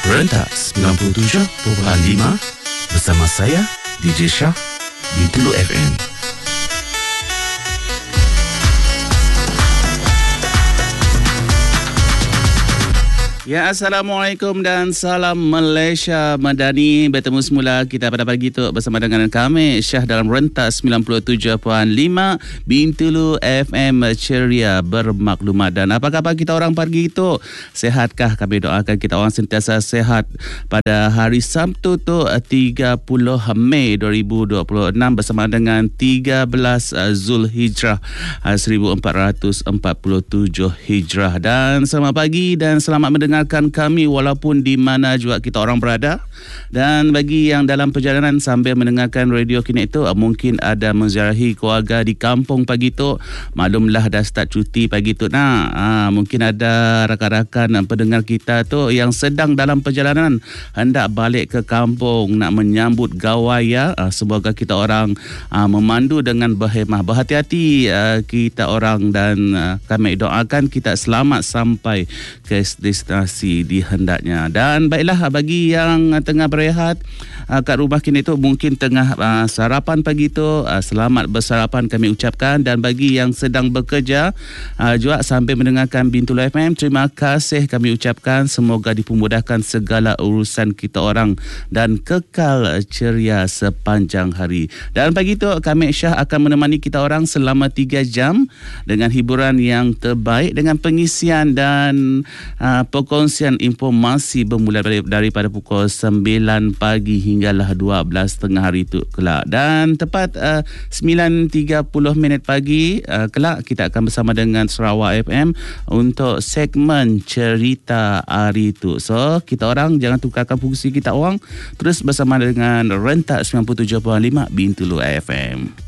Rentas 97.5 bersama saya DJ Shah di Tulu FM. Ya, Assalamualaikum dan salam Malaysia Madani. Bertemu semula kita pada pagi itu bersama dengan kami Syah dalam Rentas 97.5 Bintulu FM ceria bermaklumat. Dan apa khabar kita orang pagi itu? Sehatkah? Kami doakan kita orang sentiasa sehat pada hari Sabtu tu 30 Mei 2026 bersama dengan 13 Zulhijrah 1447 Hijrah. Dan selamat pagi dan selamat mendengar kami walaupun di mana juga kita orang berada. Dan bagi yang dalam perjalanan sambil mendengarkan radio kini itu, mungkin ada menziarahi keluarga di kampung pagi tu, maklumlah dah start cuti pagi tu. Mungkin ada rakan-rakan pendengar kita tu yang sedang dalam perjalanan hendak balik ke kampung nak menyambut gawai. Semoga kita orang memandu dengan berhemah, berhati-hati kita orang, dan kami doakan kita selamat sampai ke destinasi dihendaknya. Dan baiklah, bagi yang tengah berehat kat rumah kini tu, mungkin tengah sarapan pagi tu, selamat bersarapan kami ucapkan. Dan bagi yang sedang bekerja juga sambil mendengarkan Bintulu FM, terima kasih kami ucapkan. Semoga dipermudahkan segala urusan kita orang dan kekal ceria sepanjang hari. Dan pagi tu kami Syah akan menemani kita orang selama 3 jam dengan hiburan yang terbaik, dengan pengisian dan perkongsian informasi bermula daripada pukul 9 pagi hinggalah 12 tengah hari itu kelak. Dan tepat 9.30 pagi kelak kita akan bersama dengan Sarawak FM untuk segmen cerita hari itu. So kita orang jangan tukarkan fungsi kita orang, terus bersama dengan Rentak 97.5 Bintulu FM.